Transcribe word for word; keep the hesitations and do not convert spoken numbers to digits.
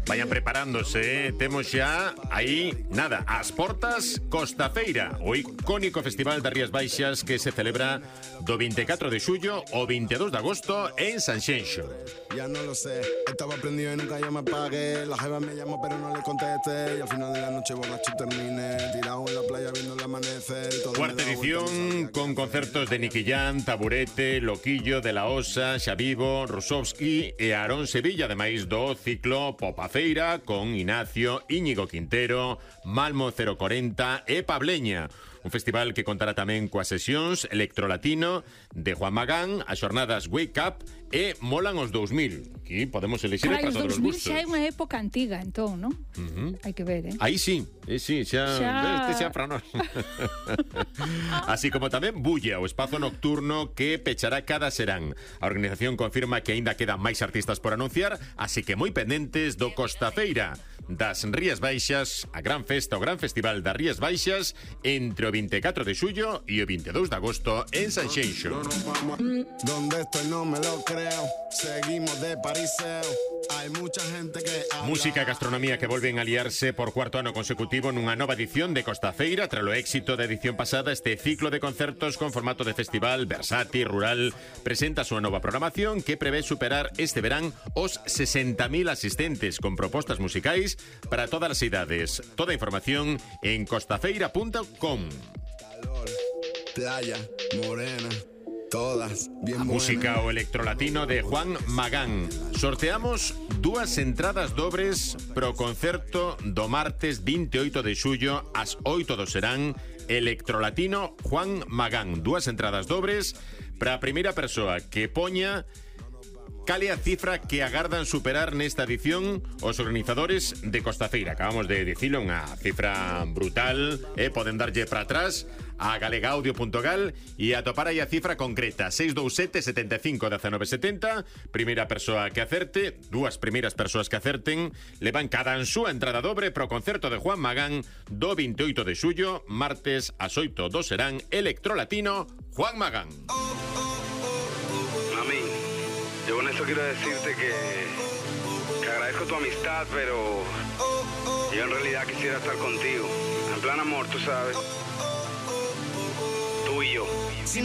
Vayan preparándose, eh? Temos xa aí, nada, as portas Costa Feira, o icónico Festival das Rías Baixas que se celebra do vinte e catro de xullo ao vinte e dos de agosto en Sanxenxo. Ya no lo sé, estaba prendido y nunca yo me apagué. La jeva me llamó pero no le contesté. Y al final de la noche borracho terminé tirado en la playa viendo el amanecer y todo. Cuarta edición con concertos de Nicky Jam, Taburete, Loquillo, De La Osa, Xavivo, Rusovski e Aarón Sevilla, ademais do ciclo Popa Feira con Ignacio, Íñigo Quintero, Malmo cero cuarenta e Pableña. Un festival que contará tamén coas sesións Electrolatino de Juan Magán, as xornadas Wake Up e Molan os dous mil. Aquí podemos elegir para todos os gustos. dous mil xa é unha época antiga, entón, non? Uh-huh. Hai que ver, eh? Aí sí, eh, sí, xa, xa... este xa para nós. Así como tamén Bulla, o espazo nocturno que pechará cada serán. A organización confirma que aínda quedan máis artistas por anunciar, así que moi pendentes do Costa Feira das Rías Baixas, a gran festa, o gran festival das Rías Baixas, entre o vinte e catro de xullo e o vinte e dous de agosto en Sanxenxo. Donde estoy no me lo creo. Seguimos de pariseo. Hay mucha gente que habla... Música e gastronomía que volven a aliarse por cuarto ano consecutivo nunha nova edición de Costa Feira. Tras o éxito da edición pasada, este ciclo de concertos con formato de festival versátil, rural, presenta a súa nova programación que prevé superar este verán os sesenta mil asistentes con propostas musicais para todas as idades. Toda a información en costafeira punto com. Calor, playa, morena, todas bien A buenas. música o electrolatino de Juan Magán. Sorteamos dúas entradas dobres pro concerto do martes vinte e oito de xullo ás oito do serán. Electrolatino Juan Magán. Dúas entradas dobres para a primeira persoa que poña cal é a cifra que agardan superar nesta edición os organizadores de Costa Feira. Acabamos de dicilo, unha cifra brutal, eh? Poden darlle para atrás a galegaudio punto gal e atopar aí a cifra concreta. seis dous sete, setenta e cinco, dezenove setenta. Primeira persoa que acerte, dúas primeiras persoas que acerten, levan cada en súa entrada dobre pro concerto de Juan Magán do vinte e oito de xullo, martes ás oito do serán. Electrolatino Juan Magán. Mami, yo con esto quiero decirte que, que agradezco tu amistad, pero yo en realidad quisiera estar contigo. En plan amor, tú sabes. Tú y yo.